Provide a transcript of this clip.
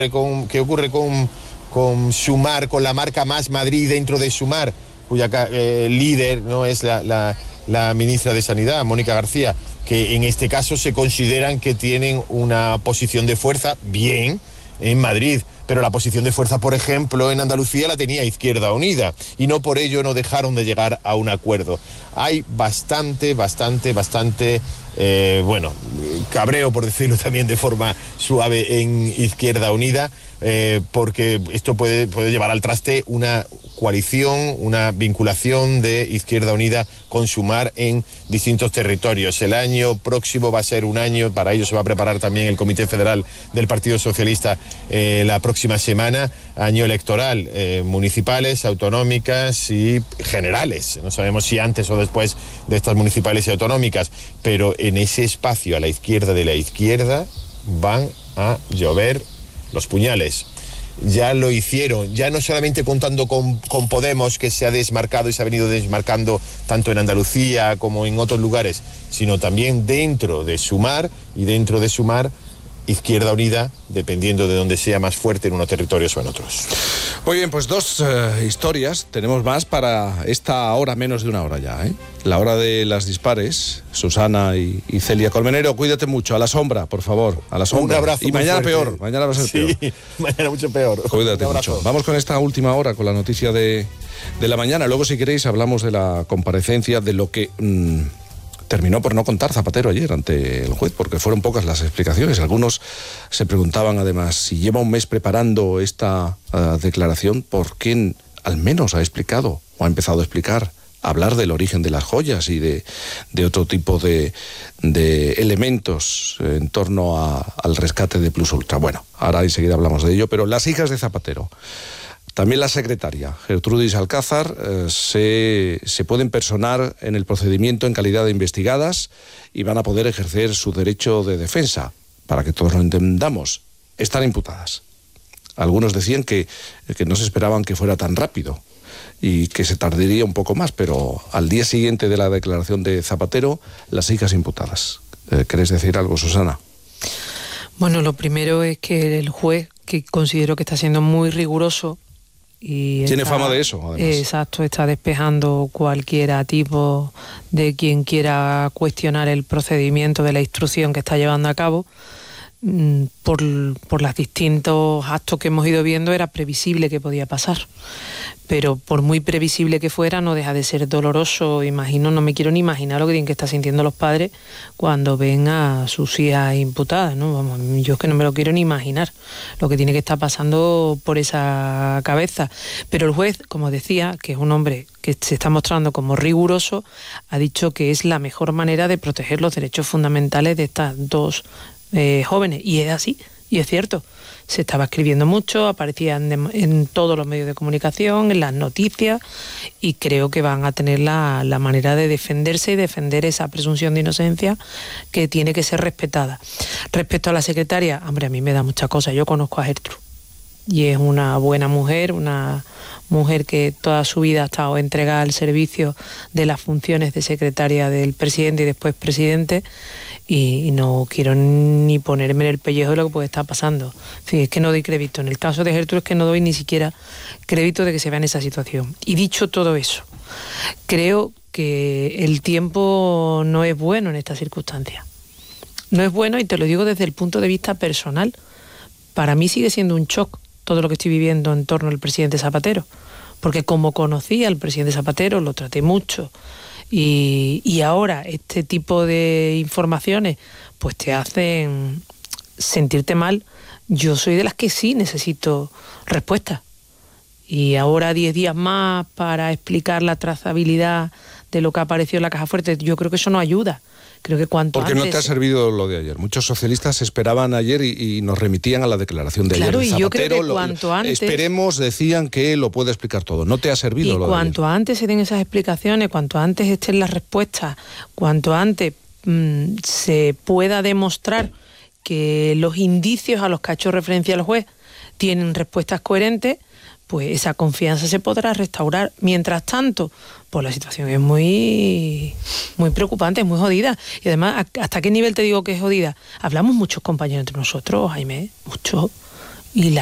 ¿Qué ocurre con Sumar, con la marca Más Madrid dentro de Sumar, cuya líder no es la ministra de Sanidad, Mónica García, que en este caso se consideran que tienen una posición de fuerza, bien, en Madrid, pero la posición de fuerza, por ejemplo, en Andalucía la tenía Izquierda Unida, y no por ello no dejaron de llegar a un acuerdo. Hay bastante cabreo, por decirlo también de forma suave, en Izquierda Unida, porque esto puede llevar al traste una coalición, una vinculación de Izquierda Unida con Sumar en distintos territorios. El año próximo va a ser un año, para ello se va a preparar también el Comité Federal del Partido Socialista la próxima semana, año electoral, municipales, autonómicas y generales. No sabemos si antes o después de estas municipales y autonómicas, pero en ese espacio a la izquierda de la izquierda van a llover los puñales. Ya lo hicieron, ya no solamente contando con Podemos, que se ha desmarcado y se ha venido desmarcando tanto en Andalucía como en otros lugares, sino también dentro de Sumar, y dentro de Sumar Izquierda Unida, dependiendo de dónde sea más fuerte en unos territorios o en otros. Muy bien, pues dos historias tenemos más para esta hora, menos de una hora ya, ¿eh? La hora de las dispares, Susana y Celia Colmenero, cuídate mucho, a la sombra, por favor, a la sombra. Un abrazo. Y mañana fuerte. Peor, mañana va a ser peor. Sí, mañana mucho peor. Cuídate mucho. Vamos con esta última hora, con la noticia de la mañana. Luego, si queréis, hablamos de la comparecencia, de lo que terminó por no contar Zapatero ayer ante el juez, porque fueron pocas las explicaciones. Algunos se preguntaban, además, si lleva un mes preparando esta declaración, ¿por qué al menos ha explicado o ha empezado a explicar, hablar del origen de las joyas y de otro tipo de elementos en torno al rescate de Plus Ultra? Bueno, ahora enseguida hablamos de ello, pero las hijas de Zapatero, también la secretaria, Gertrudis Alcázar, se pueden personar en el procedimiento en calidad de investigadas y van a poder ejercer su derecho de defensa. Para que todos lo entendamos, están imputadas. Algunos decían que no se esperaban que fuera tan rápido y que se tardaría un poco más, pero al día siguiente de la declaración de Zapatero, las hijas imputadas. ¿Querés decir algo, Susana? Bueno, lo primero es que el juez, que considero que está siendo muy riguroso, y tiene fama de eso, además. Exacto, está despejando cualquier tipo de quien quiera cuestionar el procedimiento de la instrucción que está llevando a cabo. Por los distintos actos que hemos ido viendo, era previsible que podía pasar, pero por muy previsible que fuera, no deja de ser doloroso. No me quiero ni imaginar lo que tienen que estar sintiendo los padres cuando ven a sus hijas imputadas, ¿no? Vamos, yo es que no me lo quiero ni imaginar lo que tiene que estar pasando por esa cabeza. Pero el juez, como decía, que es un hombre que se está mostrando como riguroso, ha dicho que es la mejor manera de proteger los derechos fundamentales de estas dos jóvenes, y es así, y es cierto. Se estaba escribiendo mucho, aparecían en todos los medios de comunicación, en las noticias, y creo que van a tener la manera de defenderse y defender esa presunción de inocencia que tiene que ser respetada. Respecto a la secretaria, hombre, a mí me da mucha cosa. Yo conozco a Gertrude y es una buena mujer, una mujer que toda su vida ha estado entregada al servicio de las funciones de secretaria del presidente y después presidente, y no quiero ni ponerme en el pellejo de lo que puede estar pasando. En fin, es que no doy crédito. En el caso de Gertrude es que no doy ni siquiera crédito de que se vea en esa situación. Y dicho todo eso, creo que el tiempo no es bueno en estas circunstancias. No es bueno, y te lo digo desde el punto de vista personal. Para mí sigue siendo un shock todo lo que estoy viviendo en torno al presidente Zapatero, porque como conocía al presidente Zapatero, lo traté mucho, y ahora este tipo de informaciones pues te hacen sentirte mal. Yo soy de las que sí necesito respuestas, y ahora 10 días más para explicar la trazabilidad de lo que apareció en la caja fuerte, yo creo que eso no ayuda. Creo que cuanto Porque antes... no te ha servido lo de ayer. Muchos socialistas esperaban ayer y nos remitían a la declaración de ayer. Claro, y Zapatero, yo creo que cuanto antes... Esperemos, decían, que lo puede explicar todo. No te ha servido lo de ayer. Y cuanto antes se den esas explicaciones, cuanto antes estén las respuestas, cuanto antes se pueda demostrar que los indicios a los que ha hecho referencia el juez tienen respuestas coherentes, pues esa confianza se podrá restaurar. Mientras tanto, pues la situación es muy preocupante, es muy jodida. Y además, ¿hasta qué nivel te digo que es jodida? Hablamos muchos compañeros entre nosotros, Jaime, muchos. y